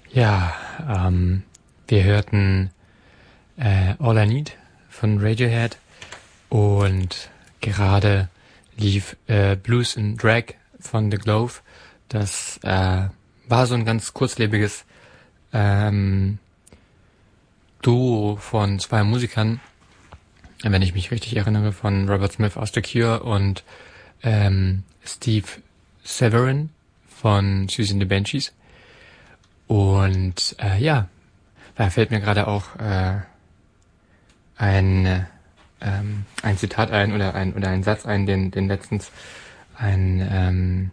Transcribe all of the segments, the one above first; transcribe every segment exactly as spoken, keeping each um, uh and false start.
Ja, ähm, wir hörten äh, All I Need von Radiohead und gerade lief äh, Blues and Drag von The Glove. Das äh, war so ein ganz kurzlebiges ähm, Duo von zwei Musikern, wenn ich mich richtig erinnere, von Robert Smith aus The Cure und ähm, Steve Severin von Susie and the Banshees. Und äh, ja, da fällt mir gerade auch äh, ein ähm, ein Zitat ein oder ein oder ein Satz ein, den den letztens ein ähm,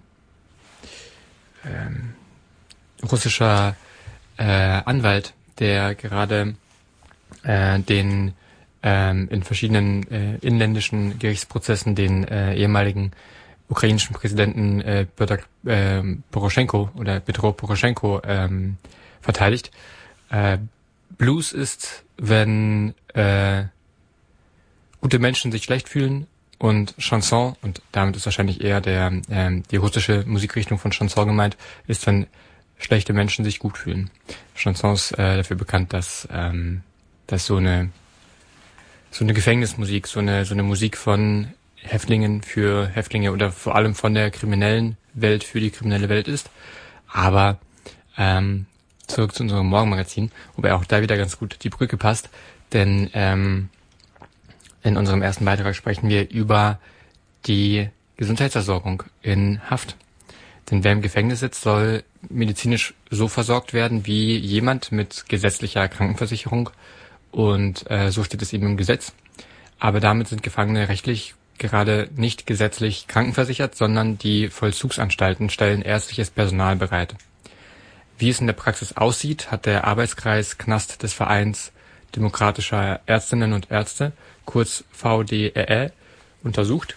ähm, russischer äh, Anwalt, der gerade äh, den ähm, in verschiedenen äh, inländischen Gerichtsprozessen den äh, ehemaligen ukrainischen Präsidenten äh, Petro, äh, Poroschenko oder Petro Poroschenko ähm, verteidigt. Äh, Blues ist, wenn äh, gute Menschen sich schlecht fühlen, und Chanson, und damit ist wahrscheinlich eher der ähm, die russische Musikrichtung von Chanson gemeint, ist, wenn schlechte Menschen sich gut fühlen. Chanson ist äh, dafür bekannt, dass ähm, dass so eine so eine Gefängnismusik, so eine so eine Musik von Häftlingen für Häftlinge oder vor allem von der kriminellen Welt für die kriminelle Welt ist. Aber ähm, zurück zu unserem Morgenmagazin, wobei auch da wieder ganz gut die Brücke passt, denn ähm, in unserem ersten Beitrag sprechen wir über die Gesundheitsversorgung in Haft. Denn wer im Gefängnis sitzt, soll medizinisch so versorgt werden wie jemand mit gesetzlicher Krankenversicherung. Und äh, so steht es eben im Gesetz. Aber damit sind Gefangene rechtlich gerade nicht gesetzlich krankenversichert, sondern die Vollzugsanstalten stellen ärztliches Personal bereit. Wie es in der Praxis aussieht, hat der Arbeitskreis Knast des Vereins Demokratischer Ärztinnen und Ärzte, kurz V D R Ä, untersucht.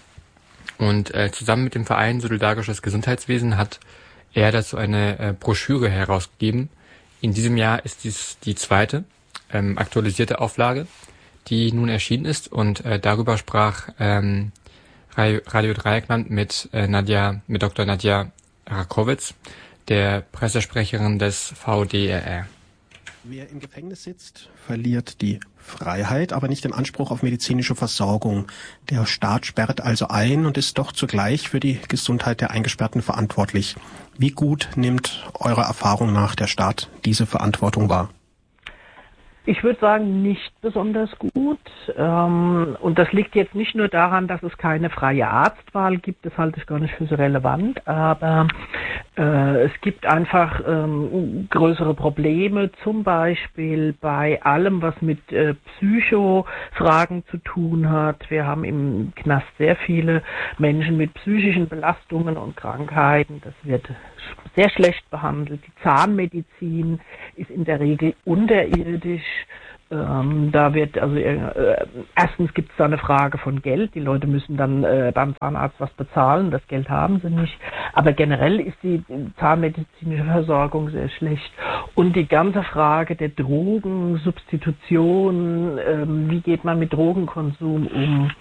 Und äh, zusammen mit dem Verein Solidarisches Gesundheitswesen hat er dazu eine äh, Broschüre herausgegeben. In diesem Jahr ist dies die zweite ähm, aktualisierte Auflage, die nun erschienen ist. Und äh, darüber sprach ähm, Radio Dreieckland mit äh, Nadja, mit Doktor Nadja Rakowitz, der Pressesprecherin des V D R Ä. Wer im Gefängnis sitzt, verliert die Freiheit, aber nicht den Anspruch auf medizinische Versorgung. Der Staat sperrt also ein und ist doch zugleich für die Gesundheit der Eingesperrten verantwortlich. Wie gut nimmt eurer Erfahrung nach der Staat diese Verantwortung wahr? Ich würde sagen, nicht besonders gut. Ähm, und das liegt jetzt nicht nur daran, dass es keine freie Arztwahl gibt, das halte ich gar nicht für so relevant, aber äh, es gibt einfach ähm, größere Probleme, zum Beispiel bei allem, was mit äh, Psychofragen zu tun hat. Wir haben im Knast sehr viele Menschen mit psychischen Belastungen und Krankheiten. Das wird sehr schlecht behandelt. Die Zahnmedizin ist in der Regel unterirdisch. Ähm, da wird also äh, erstens gibt es da eine Frage von Geld. Die Leute müssen dann äh, beim Zahnarzt was bezahlen. Das Geld haben sie nicht. Aber generell ist die zahnmedizinische Versorgung sehr schlecht. Und die ganze Frage der Drogensubstitution, ähm, wie geht man mit Drogenkonsum um,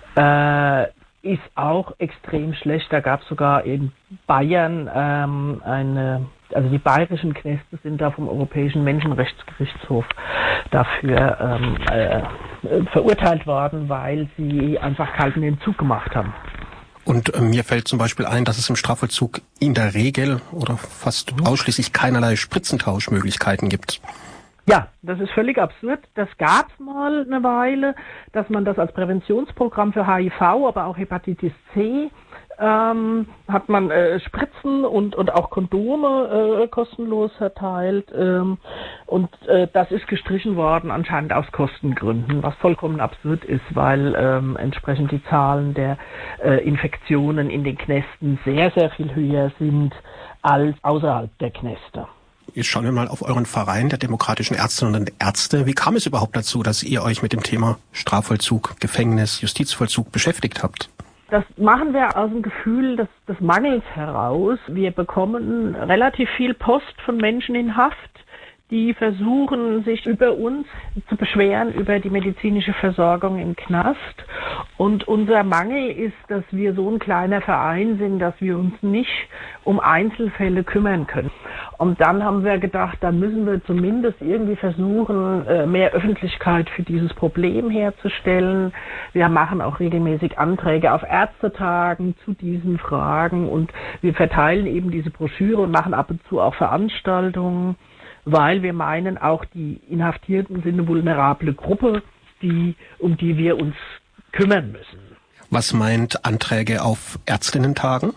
äh, ist auch extrem schlecht. Da gab es sogar in Bayern ähm, eine, also die bayerischen Knäste sind da vom Europäischen Menschenrechtsgerichtshof dafür ähm, äh, verurteilt worden, weil sie einfach kalten Entzug gemacht haben. Und äh, mir fällt zum Beispiel ein, dass es im Strafvollzug in der Regel oder fast ausschließlich keinerlei Spritzentauschmöglichkeiten gibt. Ja, das ist völlig absurd. Das gab's mal eine Weile, dass man das als Präventionsprogramm für H I V, aber auch Hepatitis C, ähm, hat man äh, Spritzen und und auch Kondome äh, kostenlos verteilt. Ähm, und äh, das ist gestrichen worden, anscheinend aus Kostengründen, was vollkommen absurd ist, weil ähm, entsprechend die Zahlen der äh, Infektionen in den Knästen sehr, sehr viel höher sind als außerhalb der Knäste. Jetzt schauen wir mal auf euren Verein der demokratischen Ärztinnen und Ärzte. Wie kam es überhaupt dazu, dass ihr euch mit dem Thema Strafvollzug, Gefängnis, Justizvollzug beschäftigt habt? Das machen wir aus dem Gefühl des, des Mangels heraus. Wir bekommen relativ viel Post von Menschen in Haft, die versuchen, sich über uns zu beschweren, über die medizinische Versorgung im Knast. Und unser Mangel ist, dass wir so ein kleiner Verein sind, dass wir uns nicht um Einzelfälle kümmern können. Und dann haben wir gedacht, dann müssen wir zumindest irgendwie versuchen, mehr Öffentlichkeit für dieses Problem herzustellen. Wir machen auch regelmäßig Anträge auf Ärztetagen zu diesen Fragen und wir verteilen eben diese Broschüre und machen ab und zu auch Veranstaltungen, weil wir meinen, auch die Inhaftierten sind eine vulnerable Gruppe, die, um die wir uns kümmern müssen. Was meint Anträge auf Ärztinnentagen?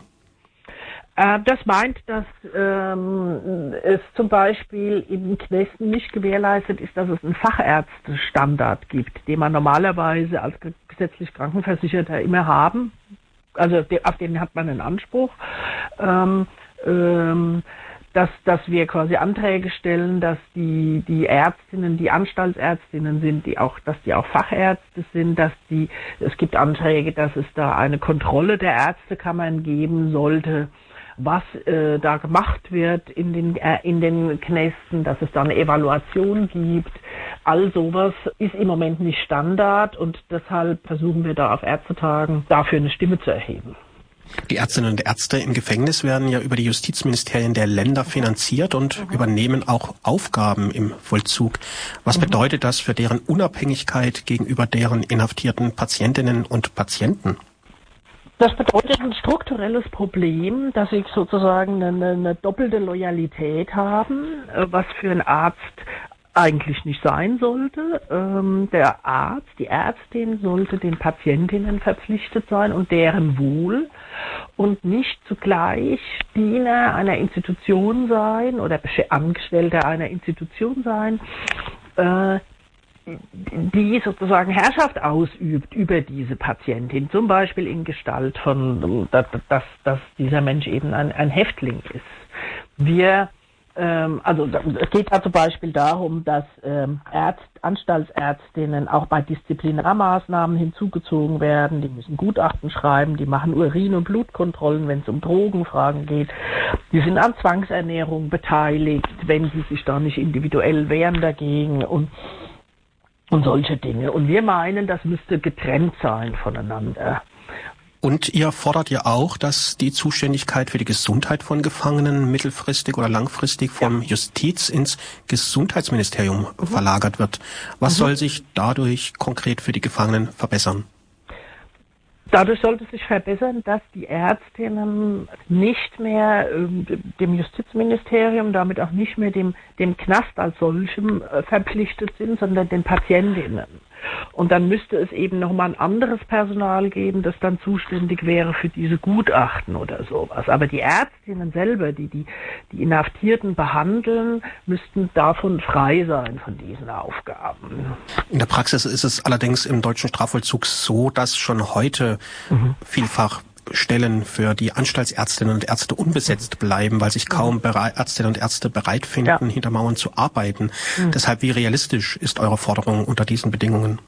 Das meint, dass ähm, es zum Beispiel in Knästen nicht gewährleistet ist, dass es einen Fachärztestandard gibt, den man normalerweise als gesetzlich Krankenversicherter immer haben. Also auf den hat man einen Anspruch. Ähm, ähm, dass, dass wir quasi Anträge stellen, dass die, die Ärztinnen, die Anstaltsärztinnen sind, die auch, dass die auch Fachärzte sind, dass die, es gibt Anträge, dass es da eine Kontrolle der Ärztekammern geben sollte, was äh, da gemacht wird in den äh, in den Knästen, dass es da eine Evaluation gibt. All sowas ist im Moment nicht Standard und deshalb versuchen wir da auf Ärztetagen dafür eine Stimme zu erheben. Die Ärztinnen und Ärzte im Gefängnis werden ja über die Justizministerien der Länder finanziert und mhm. übernehmen auch Aufgaben im Vollzug. Was mhm. bedeutet das für deren Unabhängigkeit gegenüber deren inhaftierten Patientinnen und Patienten? Das bedeutet ein strukturelles Problem, dass sie sozusagen eine, eine doppelte Loyalität haben, was für einen Arzt eigentlich nicht sein sollte. Ähm, der Arzt, die Ärztin sollte den Patientinnen verpflichtet sein und deren Wohl und nicht zugleich Diener einer Institution sein oder Angestellter einer Institution sein, äh, die sozusagen Herrschaft ausübt über diese Patientin, zum Beispiel in Gestalt von, dass, dass, dass dieser Mensch eben ein, ein Häftling ist. Wir, ähm, also es geht da zum Beispiel darum, dass ähm, Ärzt, Anstaltsärztinnen auch bei Disziplinarmaßnahmen hinzugezogen werden. Die müssen Gutachten schreiben, die machen Urin- und Blutkontrollen, wenn es um Drogenfragen geht. Die sind an Zwangsernährung beteiligt, wenn sie sich da nicht individuell wehren dagegen und Und solche Dinge. Und wir meinen, das müsste getrennt sein voneinander. Und ihr fordert ja auch, dass die Zuständigkeit für die Gesundheit von Gefangenen mittelfristig oder langfristig vom ja. Justiz ins Gesundheitsministerium mhm. verlagert wird. Was mhm. soll sich dadurch konkret für die Gefangenen verbessern? Dadurch sollte sich verbessern, dass die Ärztinnen nicht mehr äh, dem Justizministerium, damit auch nicht mehr dem, dem Knast als solchem äh, verpflichtet sind, sondern den Patientinnen. Und dann müsste es eben nochmal ein anderes Personal geben, das dann zuständig wäre für diese Gutachten oder sowas. Aber die Ärztinnen selber, die die, die Inhaftierten behandeln, müssten davon frei sein, von diesen Aufgaben. In der Praxis ist es allerdings im deutschen Strafvollzug so, dass schon heute mhm. vielfach Stellen für die Anstaltsärztinnen und Ärzte unbesetzt bleiben, weil sich kaum Bere- Ärztinnen und Ärzte bereit finden, ja. hinter Mauern zu arbeiten. Mhm. Deshalb, wie realistisch ist eure Forderung unter diesen Bedingungen?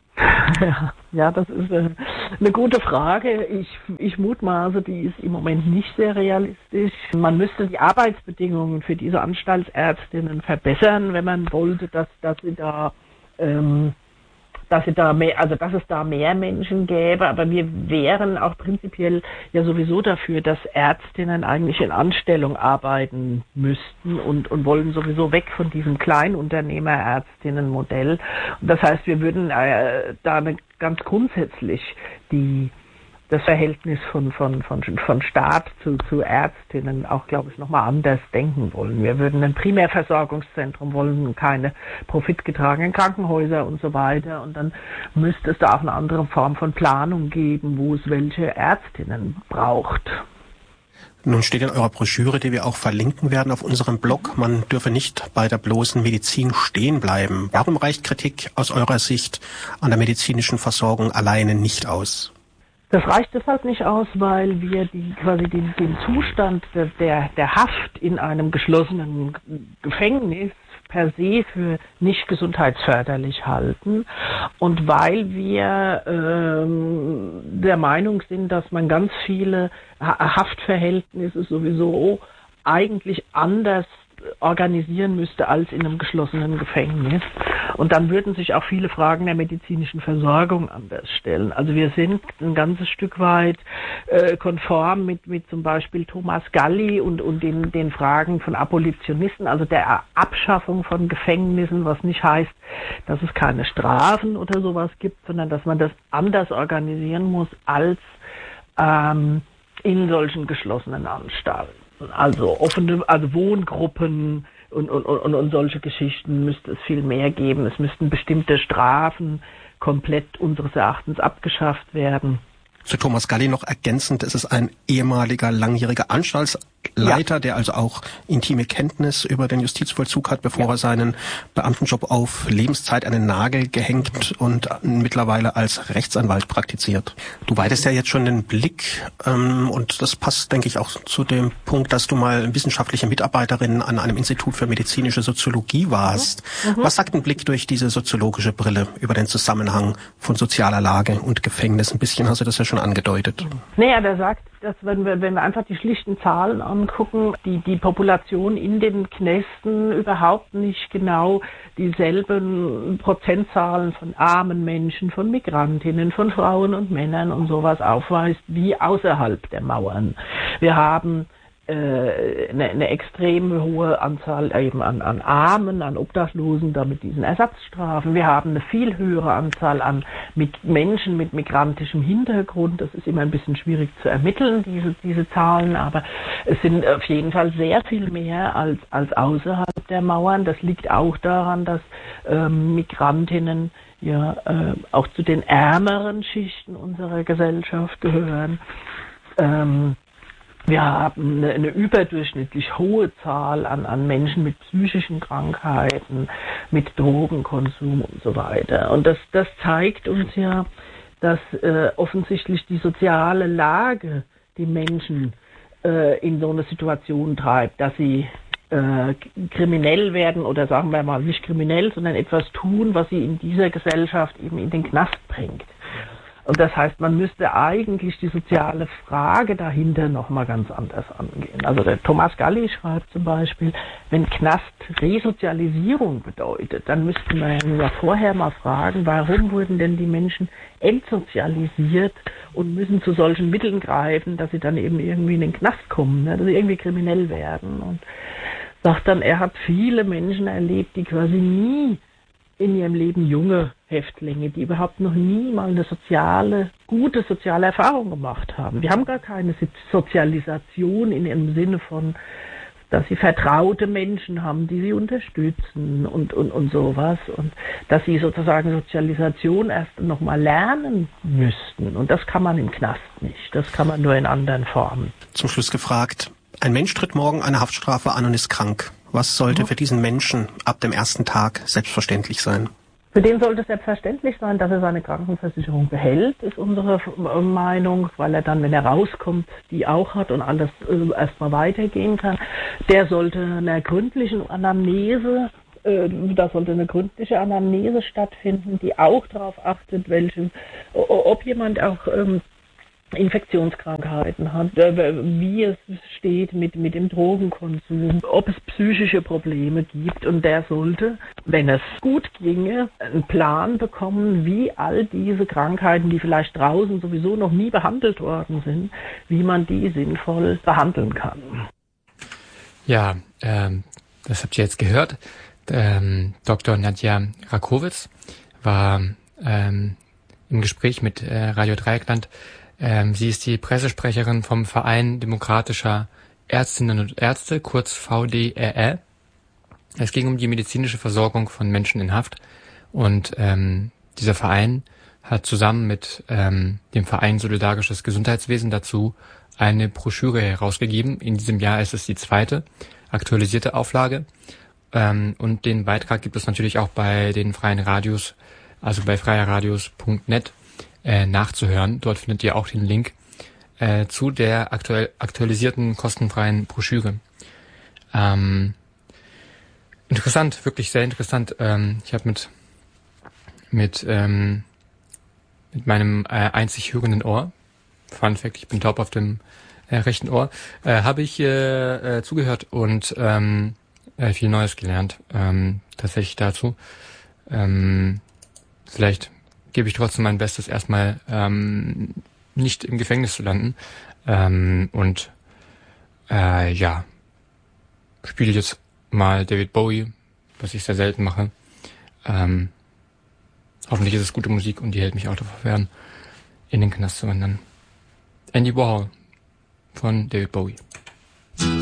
Ja, ja, das ist äh, eine gute Frage. Ich, ich mutmaße, die ist im Moment nicht sehr realistisch. Man müsste die Arbeitsbedingungen für diese Anstaltsärztinnen verbessern, wenn man wollte, dass, dass sie da ähm, dass es da mehr, also dass es da mehr Menschen gäbe, aber wir wären auch prinzipiell ja sowieso dafür, dass Ärztinnen eigentlich in Anstellung arbeiten müssten und, und wollen sowieso weg von diesem Kleinunternehmer-Ärztinnen-Modell. Und das heißt, wir würden äh, da eine, ganz grundsätzlich die das Verhältnis von, von, von, von Staat zu, zu Ärztinnen auch, glaube ich, nochmal anders denken wollen. Wir würden ein Primärversorgungszentrum wollen, keine profitgetragenen Krankenhäuser und so weiter. Und dann müsste es da auch eine andere Form von Planung geben, wo es welche Ärztinnen braucht. Nun steht in eurer Broschüre, die wir auch verlinken werden auf unserem Blog, man dürfe nicht bei der bloßen Medizin stehen bleiben. Warum reicht Kritik aus eurer Sicht an der medizinischen Versorgung alleine nicht aus? Das reicht deshalb nicht aus, weil wir die, quasi den, den Zustand der, der, der Haft in einem geschlossenen Gefängnis per se für nicht gesundheitsförderlich halten und weil wir ähm, der Meinung sind, dass man ganz viele Haftverhältnisse sowieso eigentlich anders organisieren müsste als in einem geschlossenen Gefängnis. Und dann würden sich auch viele Fragen der medizinischen Versorgung anders stellen. Also wir sind ein ganzes Stück weit äh, konform mit, mit zum Beispiel Thomas Galli und, und den, den Fragen von Abolitionisten, also der Abschaffung von Gefängnissen, was nicht heißt, dass es keine Strafen oder sowas gibt, sondern dass man das anders organisieren muss als ähm, in solchen geschlossenen Anstalten. Also offene, also Wohngruppen und, und, und, und solche Geschichten müsste es viel mehr geben. Es müssten bestimmte Strafen komplett unseres Erachtens abgeschafft werden. Zu Thomas Galli noch ergänzend, es ist ein ehemaliger langjähriger Anstaltsleiter, ja, der also auch intime Kenntnis über den Justizvollzug hat, bevor ja. er seinen Beamtenjob auf Lebenszeit an den Nagel gehängt und mittlerweile als Rechtsanwalt praktiziert. Du weitest ja jetzt schon den Blick ähm, und das passt, denke ich, auch zu dem Punkt, dass du mal wissenschaftliche Mitarbeiterin an einem Institut für medizinische Soziologie warst. Mhm. Was sagt ein Blick durch diese soziologische Brille über den Zusammenhang von sozialer Lage und Gefängnis? Ein bisschen hast du das ja schon angedeutet. Naja, der sagt, dass wenn wir, wenn wir einfach die schlichten Zahlen angucken, die, die Population in den Knästen überhaupt nicht genau dieselben Prozentzahlen von armen Menschen, von Migrantinnen, von Frauen und Männern und sowas aufweist wie außerhalb der Mauern. Wir haben äh, eine, eine extrem hohe Anzahl eben an, an Armen, an Obdachlosen, da mit diesen Ersatzstrafen. Wir haben eine viel höhere Anzahl an mit Menschen mit migrantischem Hintergrund. Das ist immer ein bisschen schwierig zu ermitteln, diese, diese Zahlen, aber es sind auf jeden Fall sehr viel mehr als, als außerhalb der Mauern. Das liegt auch daran, dass ähm, Migrantinnen ja äh, auch zu den ärmeren Schichten unserer Gesellschaft gehören. Ähm, Wir haben eine, eine überdurchschnittlich hohe Zahl an, an Menschen mit psychischen Krankheiten, mit Drogenkonsum und so weiter. Und das, das zeigt uns ja, dass äh, offensichtlich die soziale Lage die Menschen äh, in so eine Situation treibt, dass sie äh, kriminell werden oder sagen wir mal nicht kriminell, sondern etwas tun, was sie in dieser Gesellschaft eben in den Knast bringt. Und das heißt, man müsste eigentlich die soziale Frage dahinter nochmal ganz anders angehen. Also der Thomas Galli schreibt zum Beispiel, wenn Knast Resozialisierung bedeutet, dann müssten wir ja vorher mal fragen, warum wurden denn die Menschen entsozialisiert und müssen zu solchen Mitteln greifen, dass sie dann eben irgendwie in den Knast kommen, ne, dass sie irgendwie kriminell werden. Und sagt dann, er hat viele Menschen erlebt, die quasi nie in ihrem Leben junge Häftlinge, die überhaupt noch nie mal eine soziale, gute soziale Erfahrung gemacht haben. Die haben gar keine Sozialisation in dem Sinne von, dass sie vertraute Menschen haben, die sie unterstützen und, und, und sowas. Und dass sie sozusagen Sozialisation erst nochmal lernen müssten. Und das kann man im Knast nicht. Das kann man nur in anderen Formen. Zum Schluss gefragt, ein Mensch tritt morgen eine Haftstrafe an und ist krank. Was sollte mhm. für diesen Menschen ab dem ersten Tag selbstverständlich sein? Für den sollte es selbstverständlich sein, dass er seine Krankenversicherung behält, ist unsere Meinung, weil er dann, wenn er rauskommt, die auch hat und alles äh, erstmal weitergehen kann. Der sollte einer gründlichen Anamnese, äh, da sollte eine gründliche Anamnese stattfinden, die auch darauf achtet, welche, ob jemand auch ähm, Infektionskrankheiten hat, wie es steht mit, mit dem Drogenkonsum, ob es psychische Probleme gibt, und der sollte, wenn es gut ginge, einen Plan bekommen, wie all diese Krankheiten, die vielleicht draußen sowieso noch nie behandelt worden sind, wie man die sinnvoll behandeln kann. Ja, ähm, das habt ihr jetzt gehört. Ähm, Doktor Nadja Rakowitz war ähm, im Gespräch mit äh, Radio Dreieckland. Ähm, sie ist die Pressesprecherin vom Verein Demokratischer Ärztinnen und Ärzte, kurz V D R Ä. Es ging um die medizinische Versorgung von Menschen in Haft, und ähm, dieser Verein hat zusammen mit ähm, dem Verein Solidarisches Gesundheitswesen dazu eine Broschüre herausgegeben. In diesem Jahr ist es die zweite aktualisierte Auflage, ähm, und den Beitrag gibt es natürlich auch bei den freien Radios, also bei freierradios punkt net. Äh, nachzuhören. Dort findet ihr auch den Link äh, zu der aktuell aktualisierten kostenfreien Broschüre. Ähm, interessant, wirklich sehr interessant. Ähm, ich habe mit mit ähm, mit meinem äh, einzig hörenden Ohr, Fun Fact, ich bin taub auf dem äh, rechten Ohr, äh, habe ich äh, äh, zugehört und ähm, äh, viel Neues gelernt, ähm, tatsächlich dazu. Ähm, vielleicht gebe ich trotzdem mein Bestes, erstmal ähm, nicht im Gefängnis zu landen. Ähm, und äh, ja, spiele jetzt mal David Bowie, was ich sehr selten mache. Ähm, hoffentlich ist es gute Musik und die hält mich auch davor fern, in den Knast zu wandern. Andy Warhol von David Bowie.